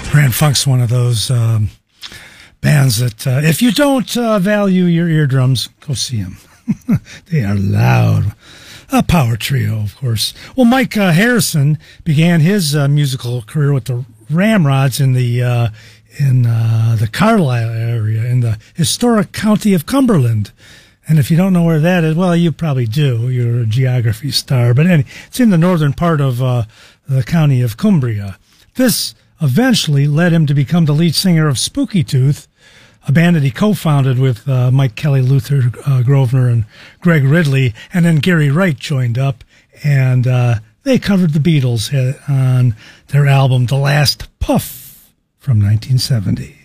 Grand Funk's one of those bands that if you don't value your eardrums, go see them. They are loud. A power trio, of course. Well, Mike Harrison began his musical career with the Ramrods in the Carlisle area, in the historic county of Cumberland. And if you don't know where that is, well, you probably do. You're a geography star. But anyway, it's in the northern part of the county of Cumbria. This eventually led him to become the lead singer of Spooky Tooth, a band that he co-founded with Mike Kelly, Luther Grosvenor, and Greg Ridley. And then Gary Wright joined up, and they covered the Beatles on their album The Last Puff from 1970.